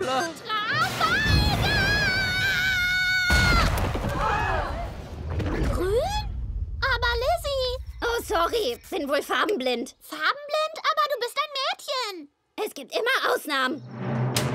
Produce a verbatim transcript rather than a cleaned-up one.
Trapalgar! Grün? Aber Lizzie... Oh, sorry, bin wohl farbenblind. Farbenblind? Aber du bist ein Mädchen. Es gibt immer Ausnahmen.